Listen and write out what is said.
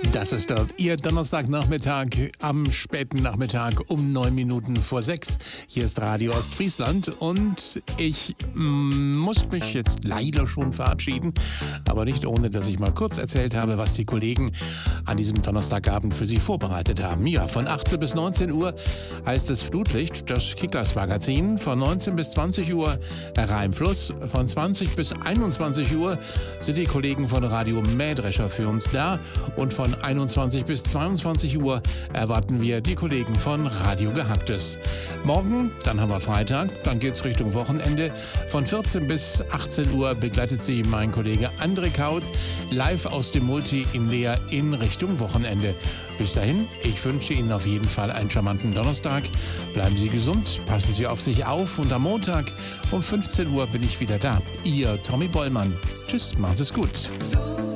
Das ist dort Ihr Donnerstagnachmittag am späten Nachmittag um 6:09. Hier ist Radio Ostfriesland und ich muss mich jetzt leider schon verabschieden, aber nicht ohne, dass ich mal kurz erzählt habe, was die Kollegen an diesem Donnerstagabend für Sie vorbereitet haben. Ja, von 18 bis 19 Uhr heißt es Flutlicht, das Kickers-Magazin. Von 19 bis 20 Uhr Rheinfluss. Von 20 bis 21 Uhr sind die Kollegen von Radio Mähdrescher für uns da. Und von 21 bis 22 Uhr erwarten wir die Kollegen von Radio Gehacktes. Morgen, dann haben wir Freitag, dann geht's Richtung Wochenende. Von 14 bis 18 Uhr begleitet Sie mein Kollege André Kaut live aus dem Multi in Leer in Richtung Wochenende. Bis dahin, ich wünsche Ihnen auf jeden Fall einen charmanten Donnerstag. Bleiben Sie gesund, passen Sie auf sich auf und am Montag um 15 Uhr bin ich wieder da. Ihr Tommy Bollmann. Tschüss, macht es gut.